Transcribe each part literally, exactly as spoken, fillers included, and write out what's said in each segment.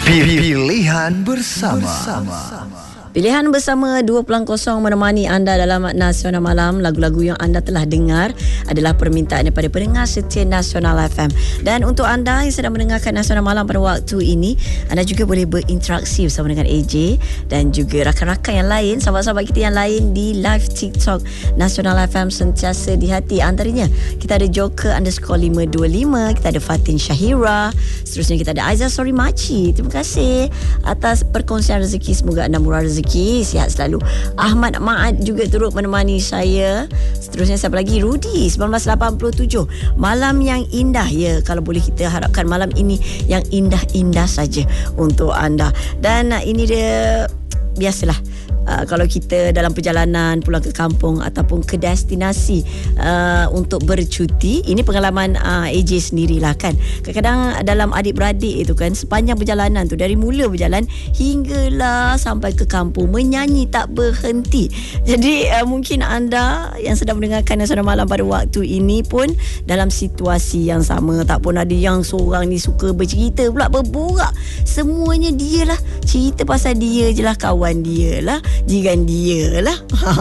Pilihan bersama. bersama. Pilihan bersama dua kosong menemani anda dalam Nasional Malam. Lagu-lagu yang anda telah dengar adalah permintaan daripada pendengar setia Nasional F M. Dan untuk anda yang sedang mendengarkan Nasional Malam pada waktu ini, anda juga boleh berinteraksi bersama dengan A J dan juga rakan-rakan yang lain, sahabat-sahabat kita yang lain di live TikTok Nasional F M sentiasa di hati. Antaranya kita ada Joker underscore lima dua lima, kita ada Fatin Syahira, seterusnya kita ada Aizah Sori Maci. Terima kasih atas perkongsian rezeki, semoga anda murah rezeki, sihat selalu. Ahmad Ma'ad juga turut menemani saya. Seterusnya siapa lagi? Rudy seribu sembilan ratus lapan puluh tujuh. Malam yang indah, ya, kalau boleh kita harapkan malam ini yang indah-indah saja untuk anda. Dan uh, ini dia, biasalah, Uh, kalau kita dalam perjalanan pulang ke kampung ataupun ke destinasi uh, untuk bercuti, ini pengalaman uh, A J sendirilah kan. Kadang-kadang dalam adik-beradik itu kan, sepanjang perjalanan tu, dari mula berjalan hinggalah sampai ke kampung, menyanyi tak berhenti. Jadi uh, mungkin anda yang sedang mendengarkan Nasional Malam pada waktu ini pun dalam situasi yang sama. Tak pun ada yang seorang ni suka bercerita pula, berborak. Semuanya dia lah, cerita pasal dia je lah, kawan dia lah, jiran dia lah.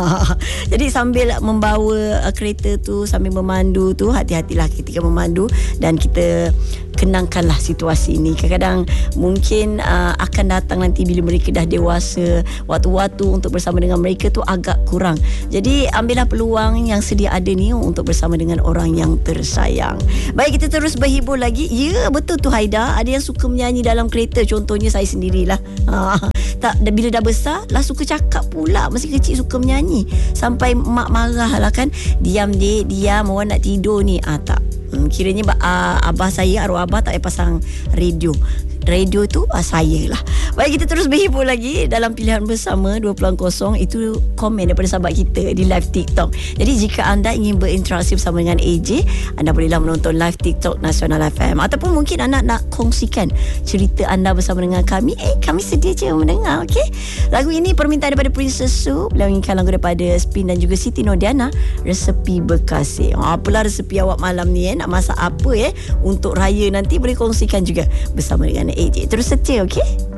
Jadi sambil membawa uh, kereta tu, sambil memandu tu, hati-hatilah ketika memandu dan kita kenangkanlah situasi ini. Kadang-kadang mungkin uh, akan datang nanti bila mereka dah dewasa, waktu-waktu untuk bersama dengan mereka tu agak kurang. Jadi ambillah peluang yang sedia ada ni untuk bersama dengan orang yang tersayang. Baik, kita terus berhibur lagi. Ya, betul tu Haida, ada yang suka menyanyi dalam kereta. Contohnya saya sendirilah. Ha, tak, bila dah besar lah suka cakap pula. Masih kecil suka menyanyi sampai mak marah lah kan. Diam dek, diam, orang nak tidur ni. Ah, tak. Hmm, kiranya uh, abah saya, arwah abah tak payah pasang radio. Radio tu uh, saya lah. Baik, kita terus berhibur lagi dalam Pilihan Bersama dua kosong. Itu komen daripada sahabat kita di live TikTok. Jadi jika anda ingin berinteraksi bersama dengan A J, anda bolehlah menonton live TikTok Nasional F M. Ataupun mungkin anda nak kongsikan cerita anda bersama dengan kami, Eh kami sedia je mendengar. Okay? Lagu ini permintaan daripada Princess Su. Beliau inginkan lagu daripada Spin dan juga Siti Nodiana, Resepi Berkasih. oh, Apalah resepi awak malam ni, eh? Nak masak apa eh untuk raya nanti, boleh kongsikan juga bersama dengan A J. Terus setia, okey?